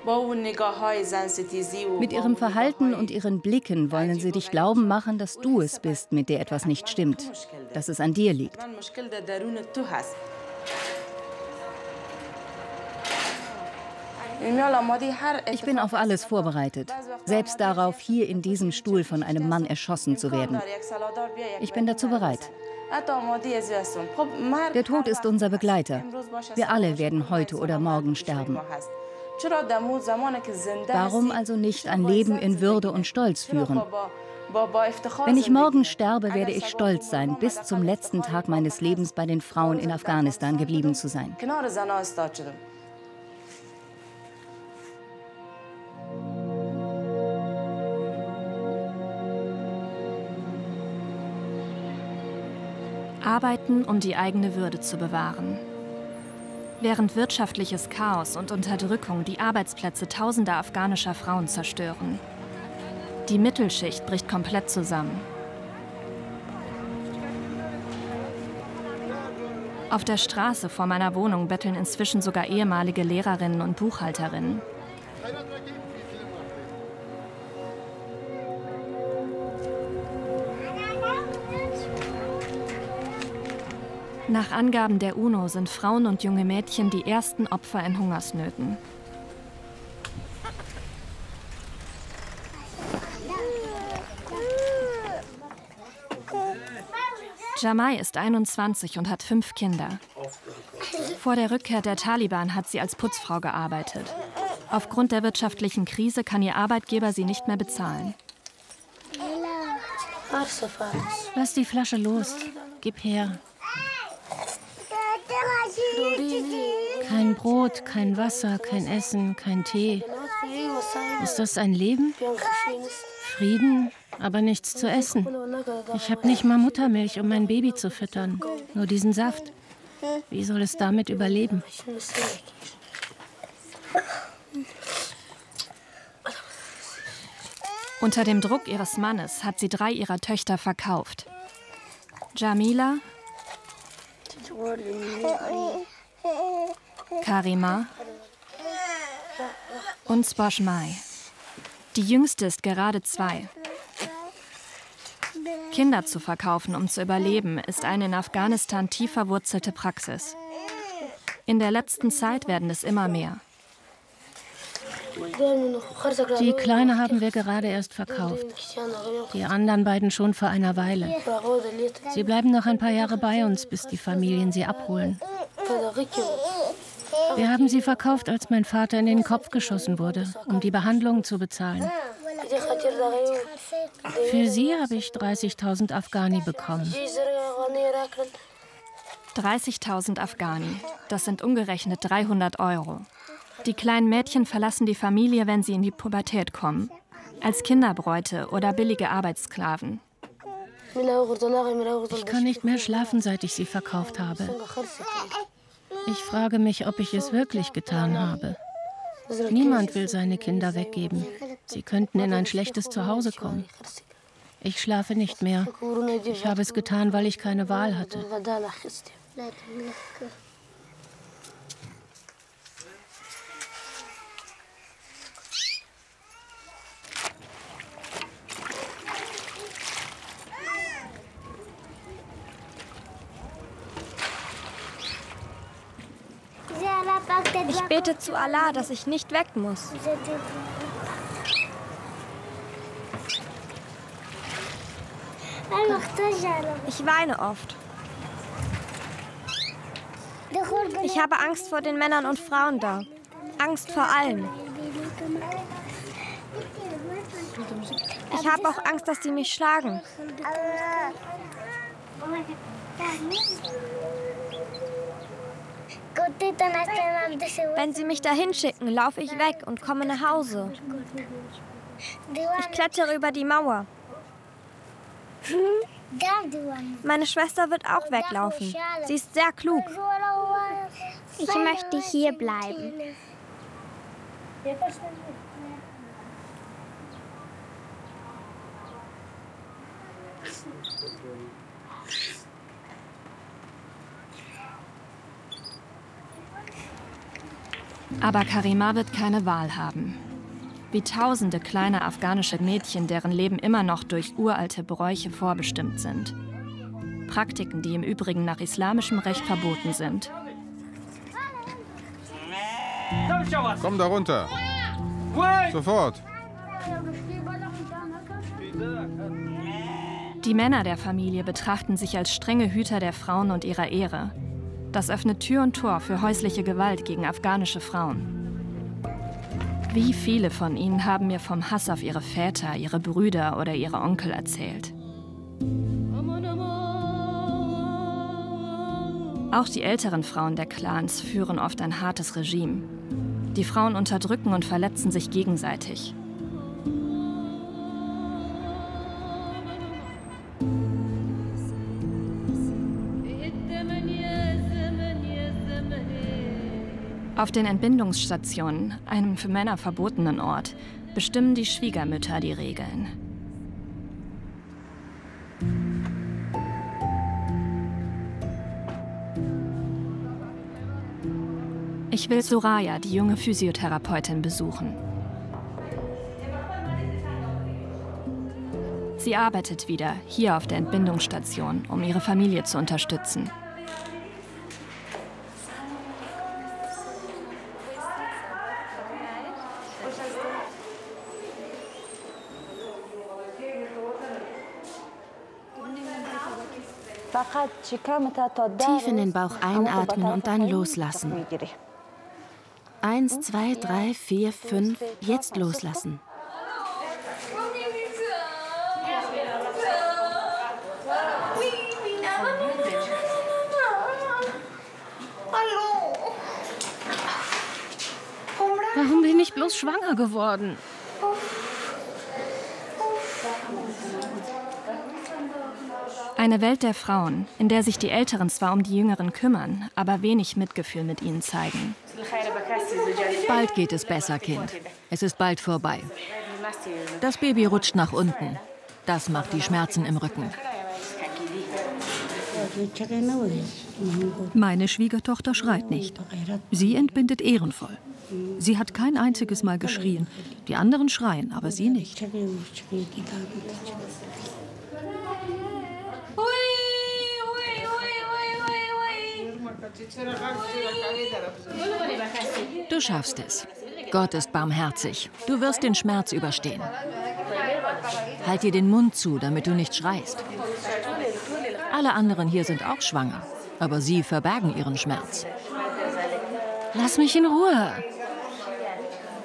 Mit ihrem Verhalten und ihren Blicken wollen sie dich glauben machen, dass du es bist, mit der etwas nicht stimmt, dass es an dir liegt. Ich bin auf alles vorbereitet, selbst darauf, hier in diesem Stuhl von einem Mann erschossen zu werden. Ich bin dazu bereit. Der Tod ist unser Begleiter. Wir alle werden heute oder morgen sterben. Warum also nicht ein Leben in Würde und Stolz führen? Wenn ich morgen sterbe, werde ich stolz sein, bis zum letzten Tag meines Lebens bei den Frauen in Afghanistan geblieben zu sein. Arbeiten, um die eigene Würde zu bewahren. Während wirtschaftliches Chaos und Unterdrückung die Arbeitsplätze tausender afghanischer Frauen zerstören. Die Mittelschicht bricht komplett zusammen. Auf der Straße vor meiner Wohnung betteln inzwischen sogar ehemalige Lehrerinnen und Buchhalterinnen. Nach Angaben der UNO sind Frauen und junge Mädchen die ersten Opfer in Hungersnöten. Jamai ist 21 und hat 5 Kinder. Vor der Rückkehr der Taliban hat sie als Putzfrau gearbeitet. Aufgrund der wirtschaftlichen Krise kann ihr Arbeitgeber sie nicht mehr bezahlen. Lass die Flasche los. Gib her. Kein Brot, kein Wasser, kein Essen, kein Tee. Ist das ein Leben? Frieden, aber nichts zu essen. Ich habe nicht mal Muttermilch, um mein Baby zu füttern. Nur diesen Saft. Wie soll es damit überleben? Unter dem Druck ihres Mannes hat sie 3 ihrer Töchter verkauft. Jamila, Karima und Sposhmai. Die jüngste ist gerade 2. Kinder zu verkaufen, um zu überleben, ist eine in Afghanistan tief verwurzelte Praxis. In der letzten Zeit werden es immer mehr. Die Kleine haben wir gerade erst verkauft. Die anderen beiden schon vor einer Weile. Sie bleiben noch ein paar Jahre bei uns, bis die Familien sie abholen. Wir haben sie verkauft, als mein Vater in den Kopf geschossen wurde, um die Behandlung zu bezahlen. Für sie habe ich 30.000 Afghani bekommen. 30.000 Afghani, das sind umgerechnet 300 €. Die kleinen Mädchen verlassen die Familie, wenn sie in die Pubertät kommen. Als Kinderbräute oder billige Arbeitssklaven. Ich kann nicht mehr schlafen, seit ich sie verkauft habe. Ich frage mich, ob ich es wirklich getan habe. Niemand will seine Kinder weggeben. Sie könnten in ein schlechtes Zuhause kommen. Ich schlafe nicht mehr. Ich habe es getan, weil ich keine Wahl hatte. Ich bete zu Allah, dass ich nicht weg muss. Ich weine oft. Ich habe Angst vor den Männern und Frauen da. Angst vor allem. Ich habe auch Angst, dass sie mich schlagen. Wenn sie mich dahin schicken, laufe ich weg und komme nach Hause. Ich klettere über die Mauer. Meine Schwester wird auch weglaufen. Sie ist sehr klug. Ich möchte hier bleiben. Aber Karima wird keine Wahl haben. Wie tausende kleine afghanische Mädchen, deren Leben immer noch durch uralte Bräuche vorbestimmt sind. Praktiken, die im Übrigen nach islamischem Recht verboten sind. Komm da runter. Sofort. Die Männer der Familie betrachten sich als strenge Hüter der Frauen und ihrer Ehre. Das öffnet Tür und Tor für häusliche Gewalt gegen afghanische Frauen. Wie viele von ihnen haben mir vom Hass auf ihre Väter, ihre Brüder oder ihre Onkel erzählt? Auch die älteren Frauen der Clans führen oft ein hartes Regime. Die Frauen unterdrücken und verletzen sich gegenseitig. Auf den Entbindungsstationen, einem für Männer verbotenen Ort, bestimmen die Schwiegermütter die Regeln. Ich will Soraya, die junge Physiotherapeutin, besuchen. Sie arbeitet wieder hier auf der Entbindungsstation, um ihre Familie zu unterstützen. Tief in den Bauch einatmen und dann loslassen. 1, 2, 3, 4, 5, jetzt loslassen. Warum bin ich bloß schwanger geworden? Eine Welt der Frauen, in der sich die Älteren zwar um die Jüngeren kümmern, aber wenig Mitgefühl mit ihnen zeigen. Bald geht es besser, Kind. Es ist bald vorbei. Das Baby rutscht nach unten. Das macht die Schmerzen im Rücken. Meine Schwiegertochter schreit nicht. Sie entbindet ehrenvoll. Sie hat kein einziges Mal geschrien. Die anderen schreien, aber sie nicht. Du schaffst es. Gott ist barmherzig. Du wirst den Schmerz überstehen. Halt dir den Mund zu, damit du nicht schreist. Alle anderen hier sind auch schwanger, aber sie verbergen ihren Schmerz. Lass mich in Ruhe.